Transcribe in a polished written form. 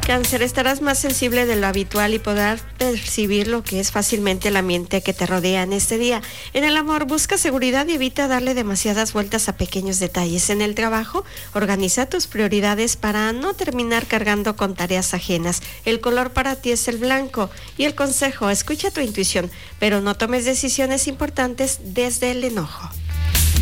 Cáncer, estarás más sensible de lo habitual y podrás percibir lo que es fácilmente el ambiente que te rodea en este día. En el amor, busca seguridad y evita darle demasiadas vueltas a pequeños detalles. En el trabajo, organiza tus prioridades para no terminar cargando con tareas ajenas. El color para ti es el blanco. Y el consejo, escucha tu intuición, pero no tomes decisiones importantes desde el enojo.